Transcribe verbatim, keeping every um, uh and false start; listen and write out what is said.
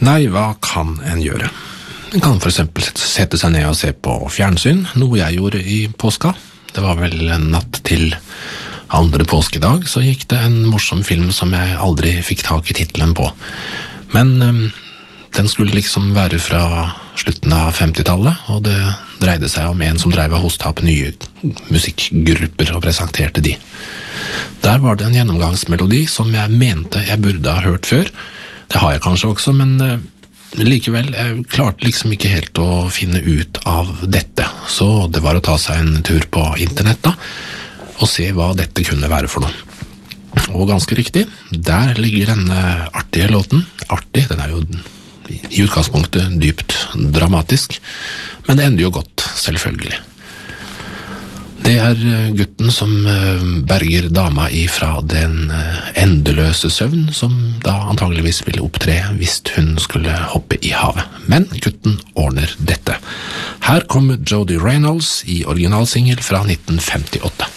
Nei, hva kan en gjøre? En kan for eksempel sette seg ned og se på fjernsyn, noe jeg gjorde i påska. Det var vel en natt til andre påskedag, så gikk det en morsom film som jeg aldri fikk tak i titelen på. Men um, den skulle liksom være fra slutten av femtitallet, og det dreide seg om en som drev og hostet opp nye musikkgrupper og presenterte de. Der var det en gjennomgangsmelodi som jeg mente jeg burde ha hørt før. Det har jeg kanskje også, men uh, likevel, jeg klarte liksom ikke helt å finne ut av dette. Så det var å ta seg en tur på internett da, og se hva dette kunne være for noe. Og ganske riktig, der ligger denne artige låten. Artig, den er jo i utgangspunktet dypt dramatisk, men det ender jo godt, selvfølgelig. Det er gutten som berger dama ifra den endeløse søvn, som da antageligvis ville opptre hvis hun skulle hoppe i havet. Men gutten ordner dette. Her kommer Jody Reynolds i originalsingel fra nitten femtiåtte.